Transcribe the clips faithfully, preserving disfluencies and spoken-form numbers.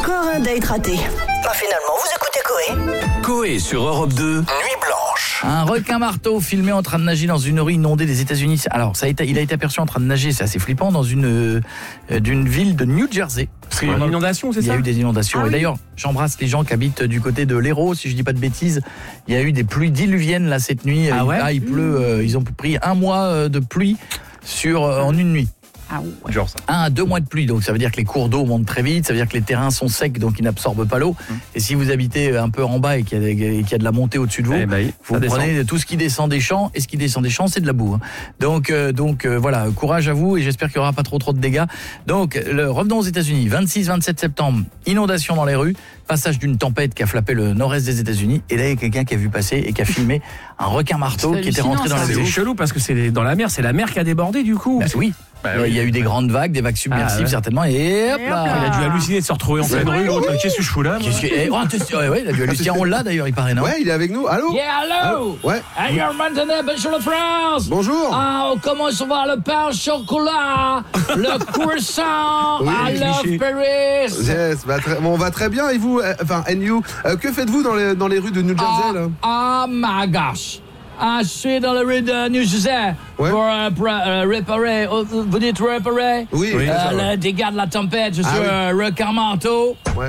Encore un date raté. Bah finalement, vous écoutez Coé. Coé sur Europe deux, Nuit Blanche. Un requin marteau filmé en train de nager dans une rue inondée des États-Unis. Alors, ça a été, il a été aperçu en train de nager, c'est assez flippant, dans une euh, d'une ville de New Jersey. C'est une inondation, c'est ça ? Il y a eu des inondations. Ah et oui. d'ailleurs, j'embrasse les gens qui habitent du côté de l'Hérault, si je dis pas de bêtises. Il y a eu des pluies diluviennes là cette nuit. Ah ouais ? Là, il pleut. Euh, ils ont pris un mois de pluie sur euh, en une nuit. Ah ouais. Genre ça. Un à deux mois de pluie, donc ça veut dire que les cours d'eau montent très vite, ça veut dire que les terrains sont secs, donc ils n'absorbent pas l'eau. Hum. Et si vous habitez un peu en bas et qu'il y a, et qu'il y a de la montée au-dessus de vous, eh ben, vous prenez descend. Tout ce qui descend des champs, et ce qui descend des champs, c'est de la boue. Hein. Donc, euh, donc euh, voilà, courage à vous, et j'espère qu'il n'y aura pas trop trop de dégâts. Donc, le, revenons aux États-Unis, vingt-six vingt-sept septembre, inondation dans les rues, passage d'une tempête qui a frappé le nord-est des États-Unis, et là il y a quelqu'un qui a vu passer et qui a filmé un requin marteau qui était rentré dans la C'est ville. chelou parce que c'est dans la mer, c'est la mer qui a débordé du coup. Bah, oui. Bah, il oui. y a eu des grandes vagues, des vagues submersives ah, ouais. certainement, et hop là. Il a dû halluciner de se retrouver en pleine rue. L'autre, qu'est-ce que je fous là ? Qu'est-ce que... eh, oh, ouais, ouais, il a dû halluciner. On l'a d'ailleurs, il paraît, non ? Ouais, il est avec nous. Allô ? Yeah, allô ? Ouais. Ailleurs maintenant, bonjour la France. Bonjour. Ah, on commence à voir le pain au chocolat, le croissant, Oui, I love cliché. Paris. Yes, bah, très, bon, on va très bien. Et vous, euh, enfin, and you, euh, que faites-vous dans les, dans les rues de New Jersey, là ? Oh my gosh. Ah, je suis dans la rue de New Jersey Ouais. pour, euh, pour euh, réparer, euh, vous dites réparer Oui, euh, c'est ça, ouais. le dégât de la tempête, je suis Ah, un requin manteau, Ouais.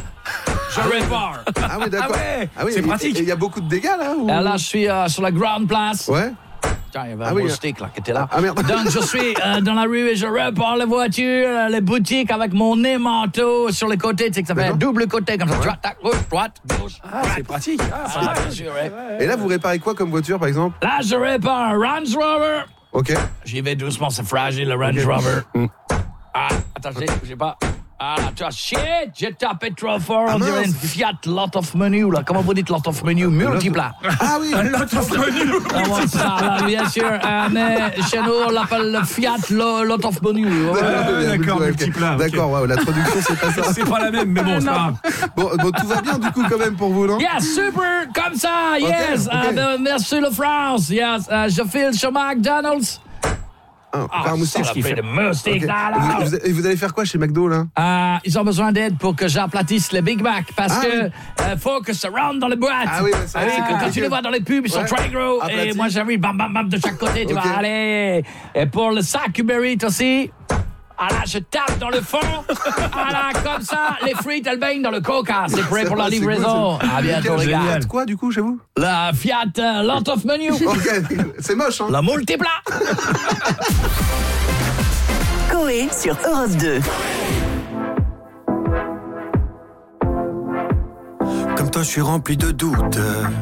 je répare. Ah oui, d'accord. Ah ouais, oui, c'est et- pratique. Et il y a beaucoup de dégâts, là ou... Et là, je suis euh, sur la Grand Place. Ouais. Tiens, il y avait Ah un oui, moustique là qui était là. Ah merde. Donc je suis euh, dans la rue et je répare les voitures, euh, les boutiques avec mon nez manteau sur les côtés, tu sais que ça fait un D'accord. double côté comme ça. Droite, tac, gauche, droite, gauche. Ah, c'est pratique. Ah, c'est Ah, vrai. bien sûr, ouais. Et là, vous réparez quoi comme voiture, par exemple ? Là, je répare un Range Rover. Ok. J'y vais doucement, c'est fragile le Range Ok. Rover. Ah, attendez, j'ai pas. Ah, là, tu vois, shit, j'ai tapé trop fort. Ah, on dirait mince. une Fiat Lot of Menu, là. Comment vous dites Lot of Menu? Multiplat. Ah oui. Un lot of menu. Ah, ouais, ça, là, bien sûr. Euh, mais chez nous, on l'appelle le Fiat Lo- Lot of Menu. Ouais. ouais, d'accord, Ouais, multiplat, ok. D'accord, ouais, la traduction, c'est pas ça. C'est pas la même, mais bon, ça va. Bon, bon, tout va bien, du coup, quand même, pour vous, non ? Yes, super, comme ça, yes. ok. Euh, ben, merci la France, yes. Euh, je file chez McDonald's. Ah, Ah, par moustique. ça, la paix de moustique, Ok. là, là. Vous, vous- et vous allez faire quoi chez McDo, là ? Euh, ils ont besoin d'aide pour que j'aplatisse le Big Mac parce Ah, que oui. euh, faut que ça rentre dans les boîtes. Ah oui, ouais, c'est vrai, Ah, c'est quand compliqué. tu les vois dans les pubs, ils sont Ouais. très gros. Aplatis. Et moi, j'arrive bam bam bam de chaque côté. Tu Ok. vas aller. Et pour le sac Uber Eats aussi. Ah là, je tape dans le fond. Ah là, comme ça, les frites, elles baignent dans le coca. C'est prêt pour la C'est quoi, livraison. c'est- À bientôt, les gars. Génial. Quoi, du coup, chez vous ? La Fiat euh, Lot of Menu. Ok, c'est moche, hein ? La multiplat. Coé sur Europe deux. Comme toi, je suis rempli de doutes.